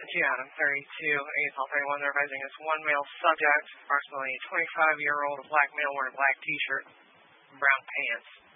Adam 32, ASL 31, they're advising us one male subject, approximately 25-year-old, a black male wearing a black t-shirt, brown pants.